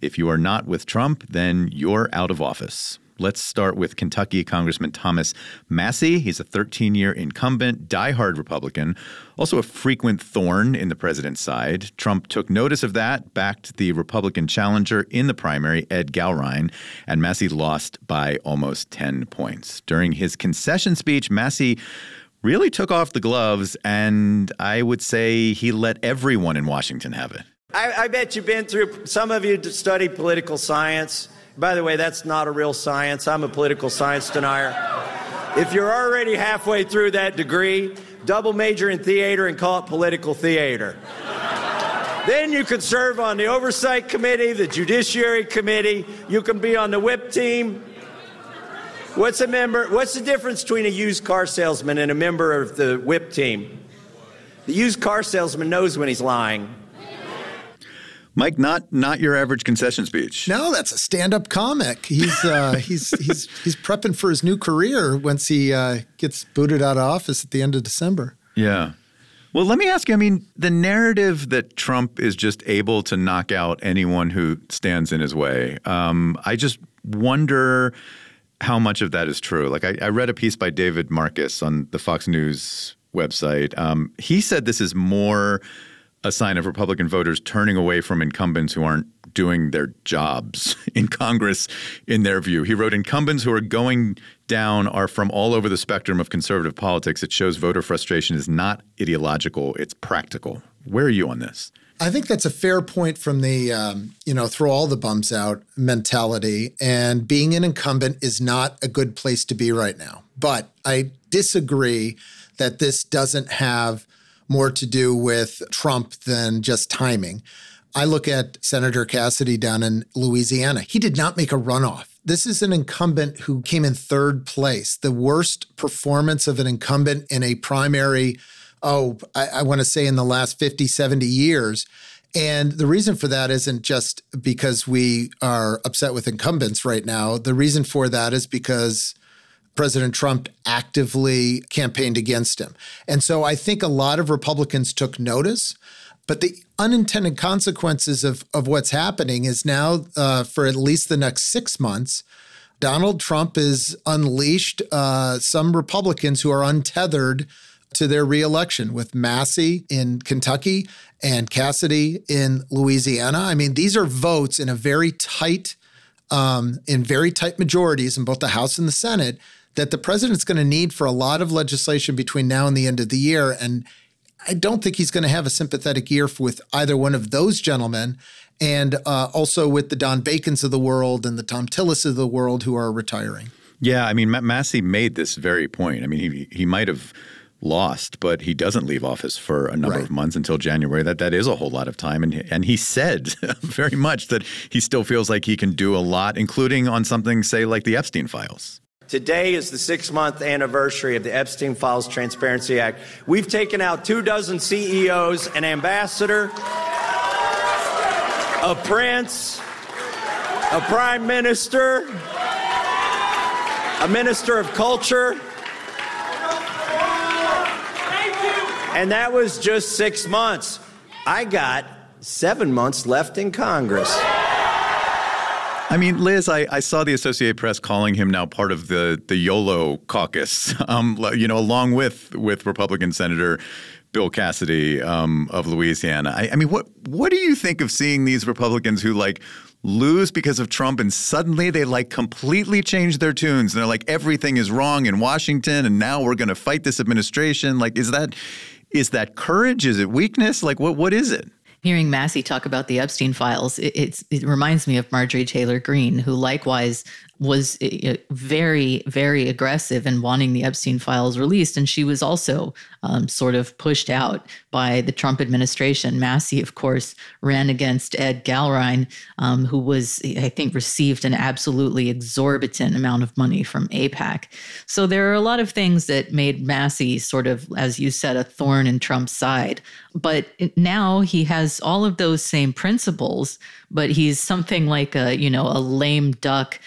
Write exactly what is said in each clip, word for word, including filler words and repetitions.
If you are not with Trump, then you're out of office. Let's start with Kentucky Congressman Thomas Massie. He's a thirteen-year incumbent, diehard Republican, also a frequent thorn in the president's side. Trump took notice of that, backed the Republican challenger in the primary, Ed Gowrine, and Massie lost by almost ten points. During his concession speech, Massie really took off the gloves, and I would say he let everyone in Washington have it. I, I bet you've been through, some of you studied political science. By the way, that's not a real science. I'm a political science denier. If you're already halfway through that degree, double major in theater and call it political theater. Then you could serve on the Oversight Committee, the Judiciary Committee. You can be on the whip team. What's a member? What's the difference between a used car salesman and a member of the whip team? The used car salesman knows when he's lying. Mike, not not your average concession speech. No, that's a stand-up comic. He's uh, he's he's he's prepping for his new career once he uh, gets booted out of office at the end of December. Yeah. Well, let me ask you, I mean, the narrative that Trump is just able to knock out anyone who stands in his way, um, I just wonder how much of that is true. Like I, I read a piece by David Marcus on the Fox News website. Um, he said this is more a sign of Republican voters turning away from incumbents who aren't doing their jobs in Congress, in their view. He wrote, incumbents who are going down are from all over the spectrum of conservative politics. It shows voter frustration is not ideological, it's practical. Where are you on this? I think that's a fair point from the, um, you know, throw all the bums out mentality. And being an incumbent is not a good place to be right now. But I disagree that this doesn't have more to do with Trump than just timing. I look at Senator Cassidy down in Louisiana. He did not make a runoff. This is an incumbent who came in third place, the worst performance of an incumbent in a primary, oh, I, I want to say in the last fifty, seventy years. And the reason for that isn't just because we are upset with incumbents right now. The reason for that is because President Trump actively campaigned against him. And so I think a lot of Republicans took notice. But the unintended consequences of, of what's happening is now, uh, for at least the next six months, Donald Trump has unleashed uh, some Republicans who are untethered to their reelection, with Massie in Kentucky and Cassidy in Louisiana. I mean, these are votes in a very tight, um, in very tight majorities in both the House and the Senate that the president's going to need for a lot of legislation between now and the end of the year. And I don't think he's going to have a sympathetic year with either one of those gentlemen, and uh, also with the Don Bacons of the world and the Tom Tillis of the world who are retiring. Yeah, I mean, Massie made this very point. I mean, he he might have lost, but he doesn't leave office for a number right. of months until January. That that is a whole lot of time. And and he said very much that he still feels like he can do a lot, including on something, say, like the Epstein files. Today is the six-month anniversary of the Epstein Files Transparency Act. We've taken out two dozen C E Os, an ambassador, a prince, a prime minister, a minister of culture. And that was just six months. I got seven months left in Congress. I mean, Liz, I, I saw the Associated Press calling him now part of the the YOLO caucus, um, you know, along with with Republican Senator Bill Cassidy um, of Louisiana. I, I mean, what what do you think of seeing these Republicans who like lose because of Trump and suddenly they like completely change their tunes and they're like everything is wrong in Washington and now we're going to fight this administration? Like, is that is that courage? Is it weakness? Like, what what is it? Hearing Massie talk about the Epstein files, it, it's, it reminds me of Marjorie Taylor Greene, who likewise was very, very aggressive in wanting the Epstein files released. And she was also um, sort of pushed out by the Trump administration. Massie, of course, ran against Ed Gowrine, um, who was, I think, received an absolutely exorbitant amount of money from AIPAC. So there are a lot of things that made Massie sort of, as you said, a thorn in Trump's side. But now he has all of those same principles, but he's something like a, you know, a lame duck, uh,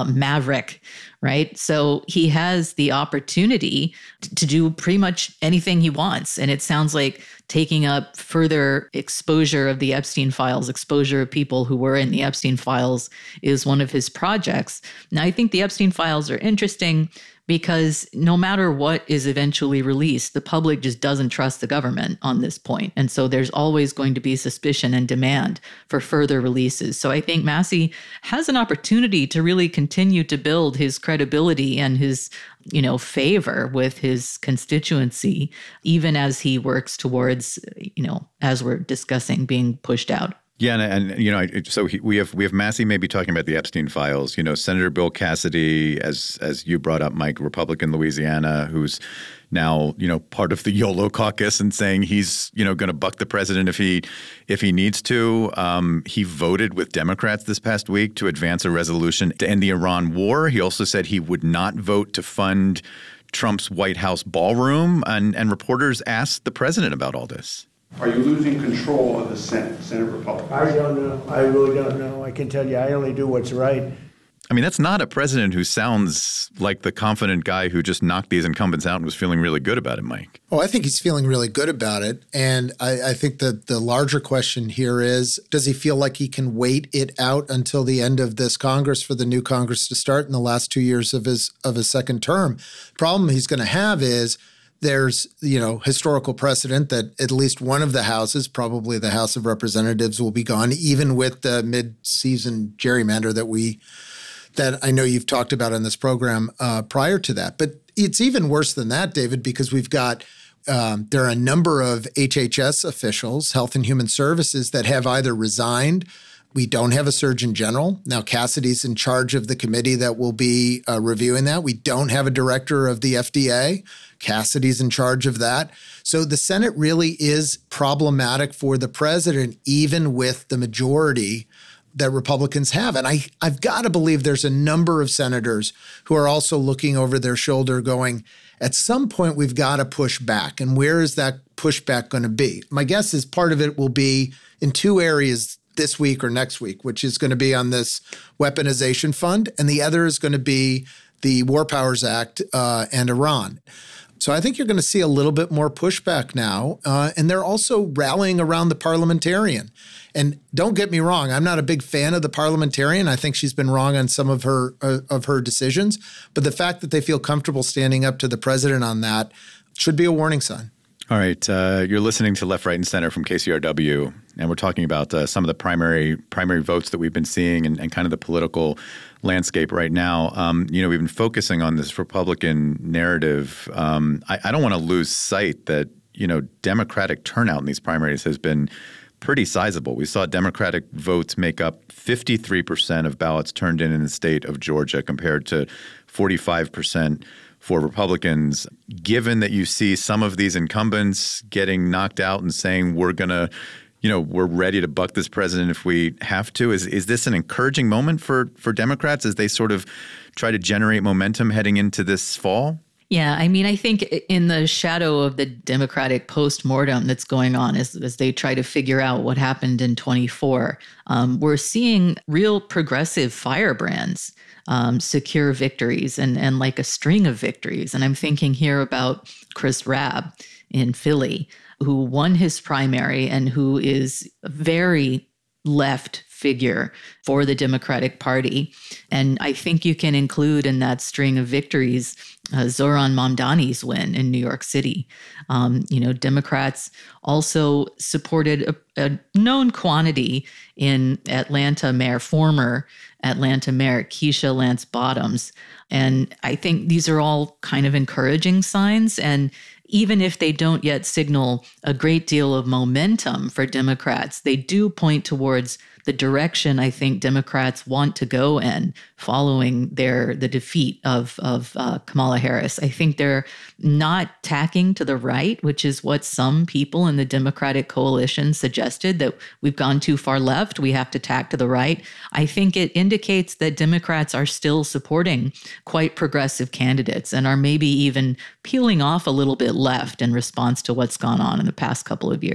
a maverick, right? So he has the opportunity to do pretty much anything he wants. And it sounds like taking up further exposure of the Epstein files, exposure of people who were in the Epstein files is one of his projects. Now, I think the Epstein files are interesting because no matter what is eventually released, the public just doesn't trust the government on this point. And so there's always going to be suspicion and demand for further releases. So I think Massie has an opportunity to really continue to build his credibility and his, you know, favor with his constituency, even as he works towards, you know, as we're discussing, being pushed out. Yeah, and, and you know, so he, we have we have Massie maybe talking about the Epstein files. You know, Senator Bill Cassidy, as as you brought up, Mike, Republican Louisiana, who's now, you know, part of the YOLO caucus and saying he's, you know, going to buck the president if he if he needs to. Um, he voted with Democrats this past week to advance a resolution to end the Iran war. He also said he would not vote to fund Trump's White House ballroom. And, and reporters asked the president about all this. Are you losing control of the Senate, Senate Republicans? I don't know. I really don't know. I can tell you, I only do what's right. I mean, that's not a president who sounds like the confident guy who just knocked these incumbents out and was feeling really good about it, Mike. Oh, I think he's feeling really good about it. And I, I think that the larger question here is, does he feel like he can wait it out until the end of this Congress for the new Congress to start in the last two years of his of his second term? The problem he's going to have is there's, you know, historical precedent that at least one of the houses, probably the House of Representatives, will be gone, even with the mid-season gerrymander that we that I know you've talked about on this program uh, prior to that. But it's even worse than that, David, because we've got um, there are a number of H H S officials, Health and Human Services, that have either resigned. We don't have a Surgeon General. Now, Cassidy's in charge of the committee that will be uh, reviewing that. We don't have a director of the F D A. Cassidy's in charge of that. So the Senate really is problematic for the president, even with the majority that Republicans have. And I, I've got to believe there's a number of senators who are also looking over their shoulder going, at some point, we've got to push back. And where is that pushback going to be? My guess is part of it will be in two areas this week or next week, which is going to be on this weaponization fund, and the other is going to be the War Powers Act uh, and Iran. So I think you're going to see a little bit more pushback now, uh, and they're also rallying around the parliamentarian. And don't get me wrong, I'm not a big fan of the parliamentarian. I think she's been wrong on some of her uh, of her decisions, but the fact that they feel comfortable standing up to the president on that should be a warning sign. All right. Uh, you're listening to Left, Right, and Center from K C R W, and we're talking about uh, some of the primary primary votes that we've been seeing and, and kind of the political landscape right now. Um, you know, we've been focusing on this Republican narrative. Um, I, I don't want to lose sight that, you know, Democratic turnout in these primaries has been pretty sizable. We saw Democratic votes make up fifty-three percent of ballots turned in in the state of Georgia compared to forty-five percent for Republicans. Given that you see some of these incumbents getting knocked out and saying we're going to, you know, we're ready to buck this president if we have to, is is this an encouraging moment for for Democrats as they sort of try to generate momentum heading into this fall? Yeah, I mean, I think in the shadow of the Democratic postmortem that's going on as, as they try to figure out what happened in twenty-four, um, we're seeing real progressive firebrands um, secure victories and, and like a string of victories. And I'm thinking here about Chris Rabb in Philly, who won his primary and who is a very left figure for the Democratic Party. And I think you can include in that string of victories uh, Zohran Mamdani's win in New York City. Um, you know, Democrats also supported a, a known quantity in Atlanta Mayor, former Atlanta Mayor Keisha Lance Bottoms. And I think these are all kind of encouraging signs. And even if they don't yet signal a great deal of momentum for Democrats, they do point towards the direction I think Democrats want to go in following their the defeat of, of uh, Kamala Harris. I think they're not tacking to the right, which is what some people in the Democratic coalition suggested, that we've gone too far left, we have to tack to the right. I think it indicates that Democrats are still supporting quite progressive candidates and are maybe even peeling off a little bit left in response to what's gone on in the past couple of years.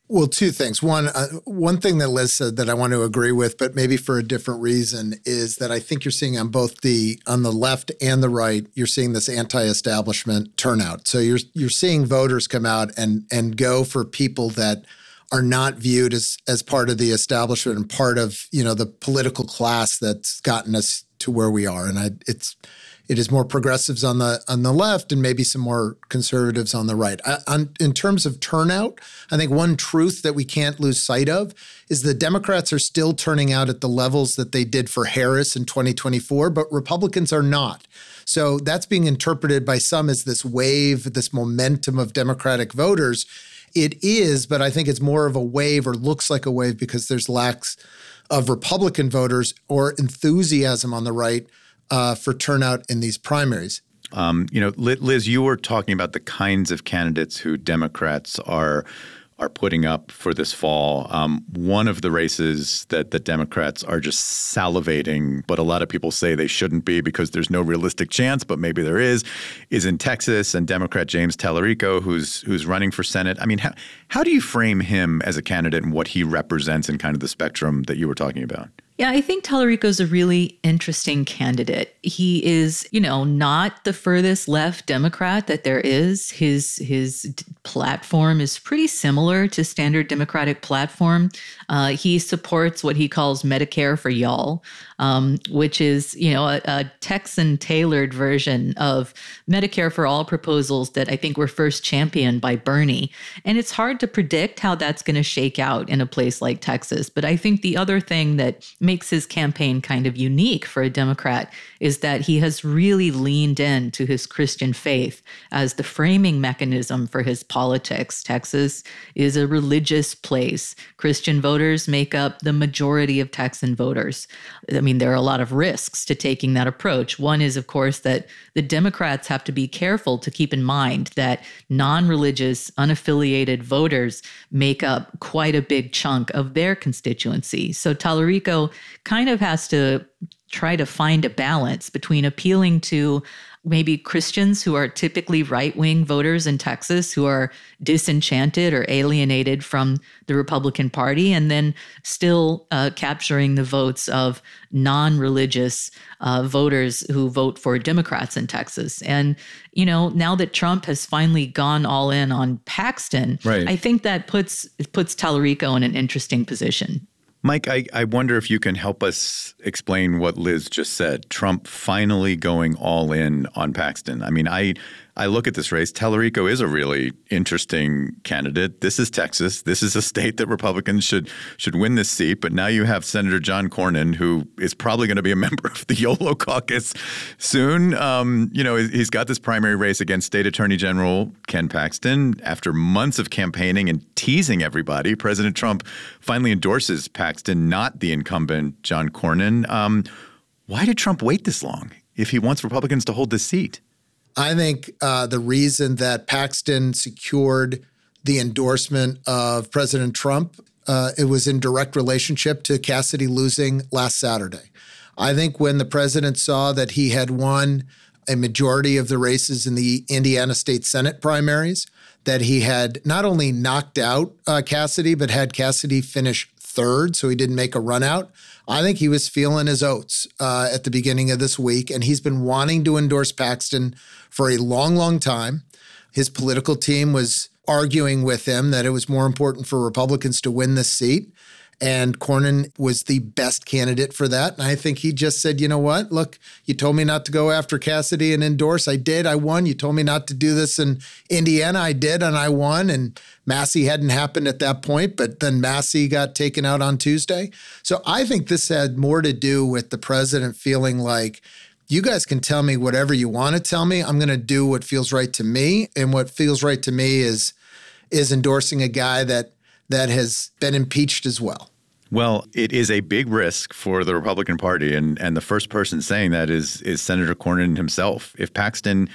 Well, two things. One, uh, one thing that Liz said that I want to agree with, but maybe for a different reason, is that I think you're seeing on both the on the left and the right, you're seeing this anti-establishment turnout. So you're you're seeing voters come out and and go for people that are not viewed as as part of the establishment and part of, you know, the political class that's gotten us to where we are. And I, it's it is more progressives on the on the left and maybe some more conservatives on the right. I, on, in terms of turnout, I think one truth that we can't lose sight of is the Democrats are still turning out at the levels that they did for Harris in twenty twenty-four, but Republicans are not. So that's being interpreted by some as this wave, this momentum of Democratic voters. It is, but I think it's more of a wave, or looks like a wave, because there's lacks of Republican voters or enthusiasm on the right uh, for turnout in these primaries. Um, you know, Liz, you were talking about the kinds of candidates who Democrats are are putting up for this fall. Um, one of the races that the Democrats are just salivating, but a lot of people say they shouldn't be because there's no realistic chance, but maybe there is, is in Texas, and Democrat James Tallarico, who's who's running for Senate. I mean, how, how do you frame him as a candidate and what he represents in kind of the spectrum that you were talking about? Yeah, I think Tallarico's a really interesting candidate. He is, you know, not the furthest left Democrat that there is. His his platform is pretty similar to standard Democratic platform. Uh, he supports what he calls Medicare for y'all, um, which is, you know, a, a Texan-tailored version of Medicare for all proposals that I think were first championed by Bernie. And it's hard to predict how that's going to shake out in a place like Texas. But I think the other thing that makes his campaign kind of unique for a Democrat is that he has really leaned into his Christian faith as the framing mechanism for his politics. Texas is a religious place. Christian voters make up the majority of Texan voters. I mean, there are a lot of risks to taking that approach. One is, of course, that the Democrats have to be careful to keep in mind that non-religious, unaffiliated voters make up quite a big chunk of their constituency. So Tallarico kind of has to try to find a balance between appealing to maybe Christians who are typically right-wing voters in Texas who are disenchanted or alienated from the Republican Party, and then still uh, capturing the votes of non-religious uh, voters who vote for Democrats in Texas. And, you know, now that Trump has finally gone all in on Paxton, right, I think that puts puts Tallarico in an interesting position. Mike, I, I wonder if you can help us explain what Liz just said. Trump finally going all in on Paxton. I mean, I I look at this race. Tallarico is a really interesting candidate. This is Texas. This is a state that Republicans should should win this seat. But now you have Senator John Cornyn, who is probably going to be a member of the YOLO caucus soon. Um, you know, he's got this primary race against State Attorney General Ken Paxton. After months of campaigning and teasing everybody, President Trump finally endorses Paxton, not the incumbent John Cornyn. Um, why did Trump wait this long if he wants Republicans to hold this seat? I think uh, the reason that Paxton secured the endorsement of President Trump, uh, it was in direct relationship to Cassidy losing last Saturday. I think when the president saw that he had won a majority of the races in the Indiana State Senate primaries, that he had not only knocked out uh, Cassidy, but had Cassidy finish third, so he didn't make a run out. I think he was feeling his oats uh, at the beginning of this week, and he's been wanting to endorse Paxton for a long, long time. His political team was arguing with him that it was more important for Republicans to win this seat, and Cornyn was the best candidate for that. And I think he just said, you know what? Look, you told me not to go after Cassidy and endorse. I did. I won. You told me not to do this in Indiana. I did, and I won. And Massey hadn't happened at that point, but then Massey got taken out on Tuesday. So I think this had more to do with the president feeling like, you guys can tell me whatever you want to tell me. I'm going to do what feels right to me. And what feels right to me is is endorsing a guy that that has been impeached as well. Well, it is a big risk for the Republican Party. And, and the first person saying that is is Senator Cornyn himself. If Paxton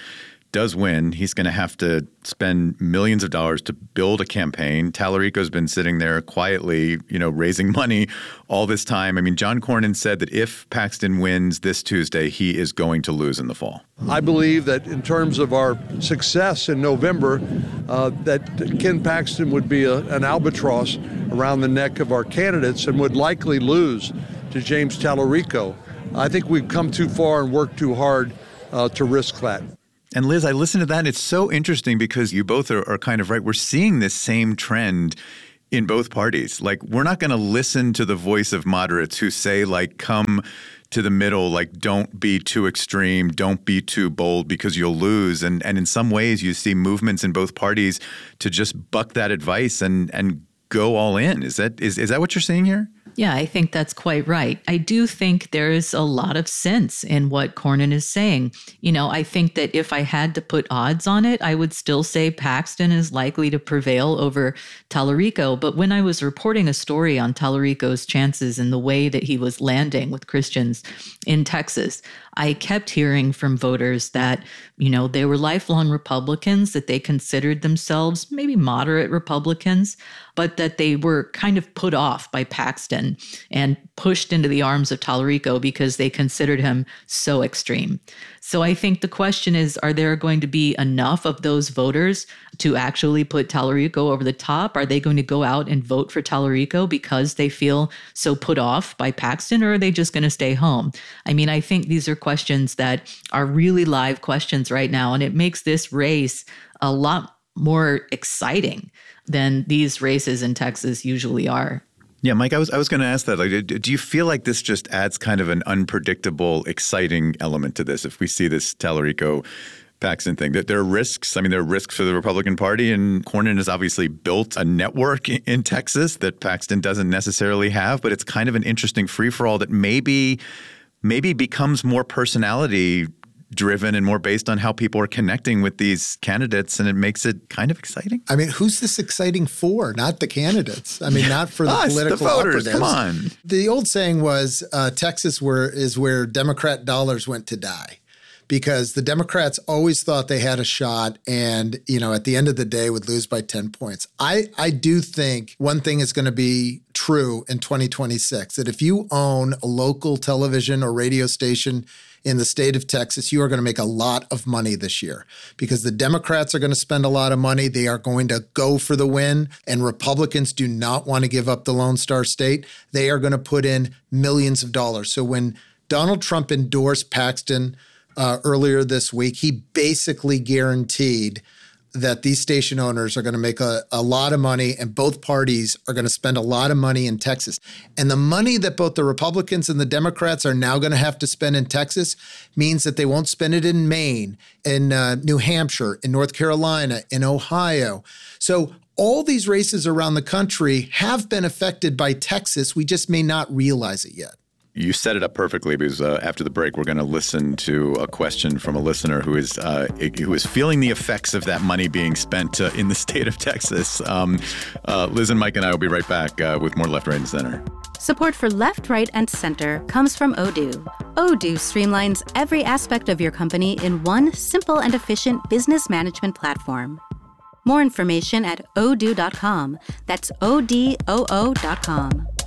does win, he's going to have to spend millions of dollars to build a campaign. Tallarico's been sitting there quietly, you know, raising money all this time. I mean, John Cornyn said that if Paxton wins this Tuesday, he is going to lose in the fall. I believe that in terms of our success in November, uh, that Ken Paxton would be a, an albatross around the neck of our candidates and would likely lose to James Tallarico. I think we've come too far and worked too hard uh, to risk that. And Liz, I listened to that, and it's so interesting because you both are, are kind of right. We're seeing this same trend in both parties. Like, we're not going to listen to the voice of moderates who say, like, come to the middle, like, don't be too extreme, don't be too bold because you'll lose. And and in some ways, you see movements in both parties to just buck that advice and and go all in. Is that is is that what you're seeing here? Yeah, I think that's quite right. I do think there is a lot of sense in what Cornyn is saying. You know, I think that if I had to put odds on it, I would still say Paxton is likely to prevail over Tallarico. But when I was reporting a story on Tallarico's chances and the way that he was landing with Christians in Texas, I kept hearing from voters that, you know, they were lifelong Republicans, that they considered themselves maybe moderate Republicans, but that they were kind of put off by Paxton and pushed into the arms of Tallarico because they considered him so extreme. So I think the question is, are there going to be enough of those voters to actually put Tallarico over the top? Are they going to go out and vote for Tallarico because they feel so put off by Paxton, or are they just going to stay home? I mean, I think these are questions that are really live questions right now, and it makes this race a lot more exciting than these races in Texas usually are. Yeah, Mike, I was I was going to ask that. Like, do you feel like this just adds kind of an unpredictable, exciting element to this if we see this Tallarico Paxton thing? That there are risks. I mean, there are risks for the Republican Party, and Cornyn has obviously built a network in Texas that Paxton doesn't necessarily have. But it's kind of an interesting free-for-all that maybe maybe becomes more personality driven and more based on how people are connecting with these candidates, and it makes it kind of exciting. I mean, who's this exciting for? Not the candidates. I mean, not for the Us, political the voters. operatives. Come on. The old saying was, uh, Texas where is where Democrat dollars went to die, because the Democrats always thought they had a shot, and you know, at the end of the day, would lose by ten points. I I do think one thing is going to be true in twenty twenty-six, that if you own a local television or radio station in the state of Texas, you are going to make a lot of money this year, because the Democrats are going to spend a lot of money. They are going to go for the win, and Republicans do not want to give up the Lone Star State. They are going to put in millions of dollars. So when Donald Trump endorsed Paxton uh, earlier this week, he basically guaranteed that these station owners are going to make a, a lot of money, and both parties are going to spend a lot of money in Texas. And the money that both the Republicans and the Democrats are now going to have to spend in Texas means that they won't spend it in Maine, in uh, New Hampshire, in North Carolina, in Ohio. So all these races around the country have been affected by Texas. We just may not realize it yet. You set it up perfectly, because uh, after the break, we're going to listen to a question from a listener who is uh, who is feeling the effects of that money being spent uh, in the state of Texas. Um, uh, Liz and Mike and I will be right back uh, with more Left, Right, and Center. Support for Left, Right, and Center comes from Odoo. Odoo streamlines every aspect of your company in one simple and efficient business management platform. More information at odoo dot com. That's O D O O dot com.